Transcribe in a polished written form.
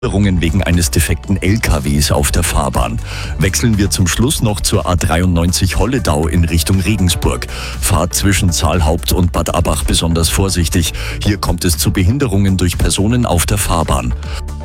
Wegen eines defekten LKWs auf der Fahrbahn. Wechseln wir zum Schluss noch zur A93 Holledau in Richtung Regensburg. Fahrt zwischen Zahlhaupt und Bad Abbach besonders vorsichtig. Hier kommt es zu Behinderungen durch Personen auf der Fahrbahn.